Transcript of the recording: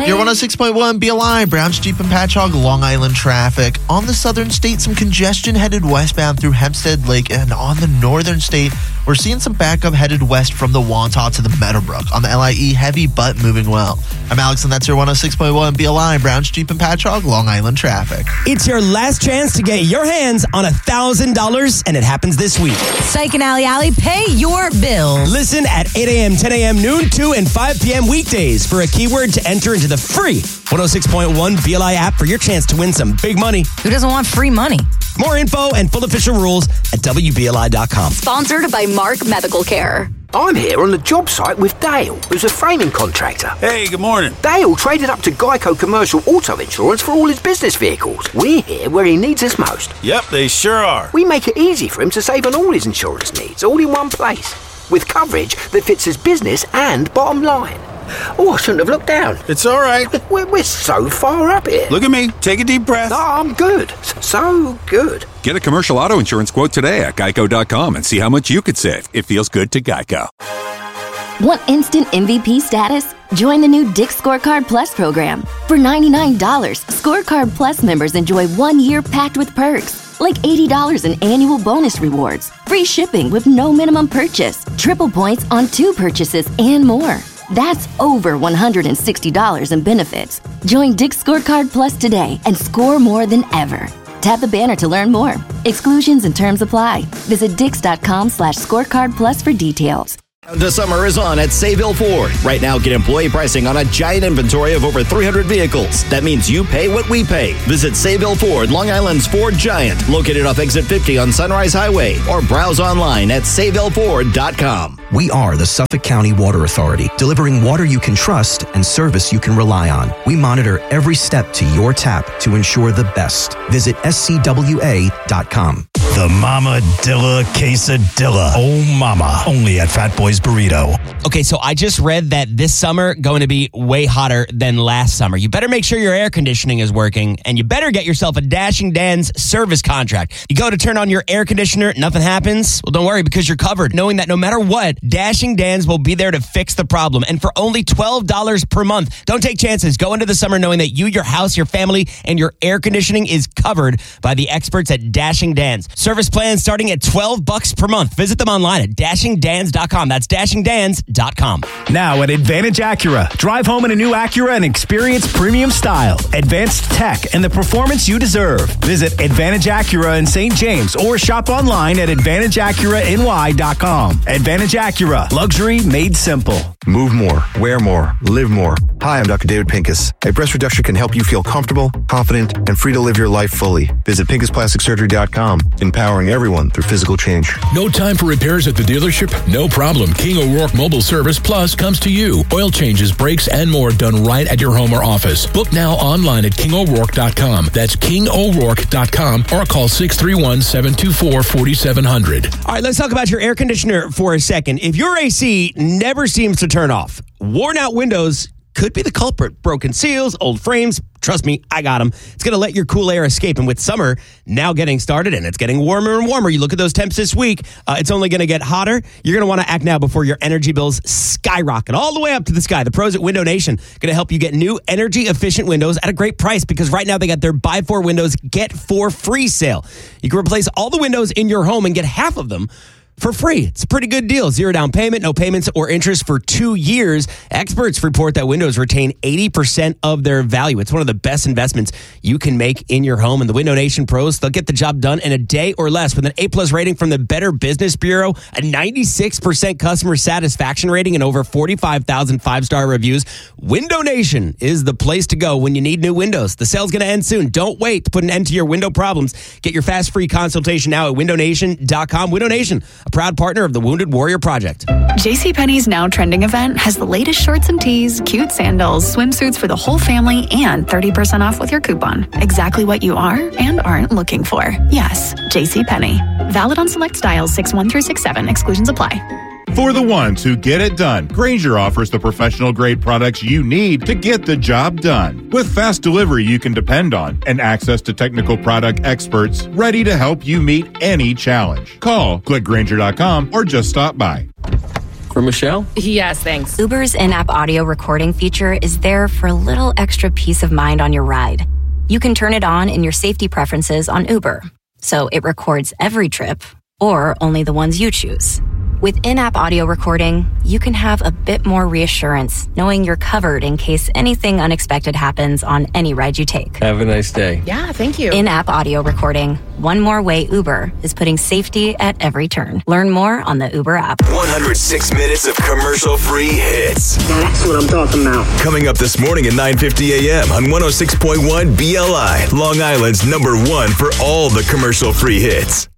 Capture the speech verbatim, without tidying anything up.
Your one oh six point one B L I, Browns Jeep and Patchogue, Long Island traffic. On the southern state, some congestion headed westbound through Hempstead Lake, and on the northern state, we're seeing some backup headed west from the Wantagh to the Meadowbrook. On the L I E, heavy but moving well. I'm Alex, and that's your one oh six point one B L I, Browns Jeep and Patchogue, Long Island traffic. It's your last chance to get your hands on one thousand dollars, and it happens this week. Psych and Alley Alley, pay your bills. Listen at eight a.m., ten a.m., noon, two, and five p.m. weekdays for a keyword to enter into the free one oh six point one B L I app for your chance to win some big money. Who doesn't want free money? More info and full official rules at W B L I dot com. Sponsored by Mark Medical Care. I'm here on the job site with Dale, who's a framing contractor. Hey, good morning. Dale traded up to Geico Commercial Auto Insurance for all his business vehicles. We're here where he needs us most. Yep, they sure are. We make it easy for him to save on all his insurance needs, all in one place, with coverage that fits his business and bottom line. Oh, I shouldn't have looked down. It's all right. We're, we're so far up here. Look at me. Take a deep breath. Oh, I'm good. So good. Get a commercial auto insurance quote today at geico dot com and see how much you could save. It feels good to Geico. Want instant M V P status? Join the new Dick's Scorecard Plus program. For ninety-nine dollars, Scorecard Plus members enjoy one year packed with perks, like eighty dollars in annual bonus rewards, free shipping with no minimum purchase, triple points on two purchases, and more. That's over one hundred sixty dollars in benefits. Join Dick's Scorecard Plus today and score more than ever. Tap the banner to learn more. Exclusions and terms apply. Visit dix.com slash scorecard plus for details. The summer is on at Sayville Ford. Right now, get employee pricing on a giant inventory of over three hundred vehicles. That means you pay what we pay. Visit Sayville Ford, Long Island's Ford Giant, located off Exit fifty on Sunrise Highway, or browse online at sayville ford dot com. We are the Suffolk County Water Authority, delivering water you can trust and service you can rely on. We monitor every step to your tap to ensure the best. Visit S C W A dot com. The Mama Dilla Quesadilla. Oh, mama. Only at Fat Boy's Burrito. Okay, so I just read that this summer going to be way hotter than last summer. You better make sure your air conditioning is working, and you better get yourself a Dashing Dan's service contract. You go to turn on your air conditioner, nothing happens. Well, don't worry, because you're covered, knowing that no matter what, Dashing Dan's will be there to fix the problem, and for only twelve dollars per month. Don't take chances. Go into the summer knowing that you, your house, your family, and your air conditioning is covered by the experts at Dashing Dan's. Service plans starting at twelve bucks per month. Visit them online at dashing dans dot com. That's dashing dans dot com. Now at Advantage Acura. Drive home in a new Acura and experience premium style, advanced tech, and the performance you deserve. Visit Advantage Acura in Saint James or shop online at advantage acura n y dot com. Advantage Acura. Luxury made simple. Move more, wear more, live more. Hi, I'm Doctor David Pincus. A breast reduction can help you feel comfortable, confident, and free to live your life fully. Visit pincus plastic surgery dot com, empowering everyone through physical change. No time for repairs at the dealership? No problem. King O'Rourke Mobile Service Plus comes to you. Oil changes, brakes, and more done right at your home or office. Book now online at king o'rourke dot com. That's king o'rourke dot com or call six three one, seven two four, four seven zero zero. All right, let's talk about your air conditioner for a second. If your A C never seems to turn off, worn out windows could be the culprit. Broken seals, old frames. Trust me, I got them. It's going to let your cool air escape. And with summer now getting started and it's getting warmer and warmer, you look at those temps this week, uh, it's only going to get hotter. You're going to want to act now before your energy bills skyrocket all the way up to the sky. The pros at Window Nation going to help you get new energy-efficient windows at a great price, because right now they got their buy four windows, get four free sale. You can replace all the windows in your home and get half of them for free. It's a pretty good deal. Zero down payment, no payments or interest for two years. Experts report that windows retain eighty percent of their value. It's one of the best investments you can make in your home. And the Window Nation pros, they'll get the job done in a day or less with an A-plus rating from the Better Business Bureau, a ninety-six percent customer satisfaction rating, and over forty-five thousand five-star reviews. Window Nation is the place to go when you need new windows. The sale's going to end soon. Don't wait to put an end to your window problems. Get your fast free consultation now at window nation dot com. Window Nation, a proud partner of the Wounded Warrior Project. JCPenney's Now Trending event has the latest shorts and tees, cute sandals, swimsuits for the whole family, and thirty percent off with your coupon. Exactly what you are and aren't looking for. Yes, JCPenney. Valid on select styles six one through six seven. Exclusions apply. For the ones who get it done, Grainger offers the professional-grade products you need to get the job done. With fast delivery you can depend on and access to technical product experts ready to help you meet any challenge. Call, click Grainger dot com, or just stop by. For Michelle? Yes, thanks. Uber's in-app audio recording feature is there for a little extra peace of mind on your ride. You can turn it on in your safety preferences on Uber, so it records every trip or only the ones you choose. With in-app audio recording, you can have a bit more reassurance knowing you're covered in case anything unexpected happens on any ride you take. Have a nice day. Yeah, thank you. In-app audio recording. One more way Uber is putting safety at every turn. Learn more on the Uber app. one hundred six minutes of commercial-free hits. That's what I'm talking about. Coming up this morning at nine fifty a.m. on one oh six point one B L I, Long Island's number one for all the commercial-free hits.